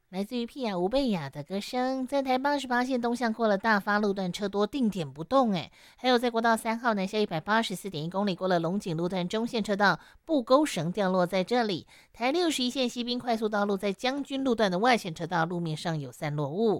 来自于皮亚吴贝雅的歌声，在台88线东向过了大发路段车多定点不动哎，还有在国道3号南下184.1公里过了龙井路段中线车道布钩绳掉落在这里，台61线西滨快速道路在将军路段的外线车道路面上有散落物。